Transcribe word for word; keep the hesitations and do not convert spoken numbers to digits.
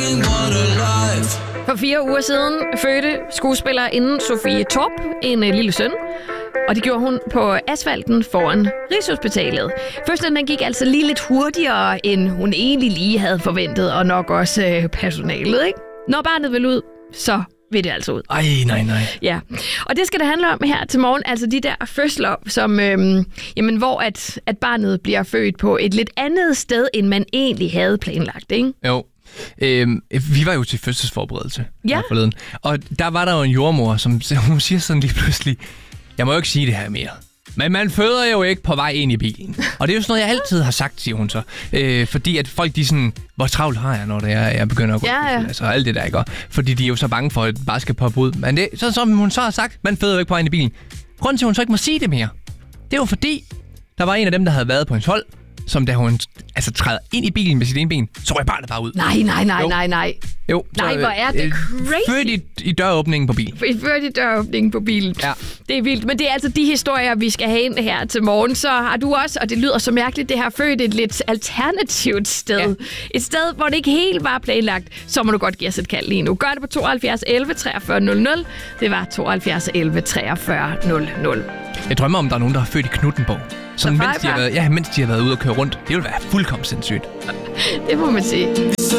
For fire uger siden fødte skuespillerinden Sofie Torp en uh, lille søn, og det gjorde hun på asfalten foran Rigshospitalet. Fødslen den gik altså lige lidt hurtigere, end hun egentlig lige havde forventet, og nok også uh, personalet, ikke? Når barnet vil ud, så vil det altså ud. Ej, nej, nej. Ja, og det skal det handle om her til morgen, altså de der fødsler, som, øhm, jamen, hvor at, at barnet bliver født på et lidt andet sted, end man egentlig havde planlagt, ikke? Jo. Øhm, vi var jo til fødselsforberedelse ja. forleden, og der var der jo en jordmor, som hun siger sådan lige pludselig, jeg må jo ikke sige det her mere, men man føder jo ikke på vej ind i bilen. Og det er jo sådan noget, jeg altid har sagt, siger hun så. Øh, fordi at folk, de er sådan, hvor travlt har jeg, når det er, jeg begynder at gå. Ja, ja. Altså alt det der, ikke? Fordi de er jo så bange for, at det bare skal poppe ud. Men det, så, som hun så har sagt, man føder jo ikke på vej ind i bilen. Grunden til, at hun så ikke må sige det mere, det er jo fordi, der var en af dem, der havde været på hendes hold, som da hun altså træder ind i bilen med sit ene ben, så røg barnet bare ud. Nej, nej, nej, jo. nej, nej. Jo. Nej, så, hvor er det øh, crazy. Født i, i døråbningen på bilen. Født i døråbningen på bilen. Ja. Det er vildt. Men det er altså de historier, vi skal have ind her til morgen. Så har du også, og det lyder så mærkeligt, det har født et lidt alternativt sted. Ja. Et sted, hvor det ikke helt var planlagt. Så må du godt give os et kald lige nu. Gør det på tooghalvfjerds elleve treogfyrre nul nul. Det var tooghalvfjerds elleve treogfyrre nul nul. Jeg drømmer om, der er nogen, der har født i Knuthenborg. Så mens de, har været, ja, mens de har været ude og køre rundt. Det ville være fuldkommen sindssygt. Det må man sige.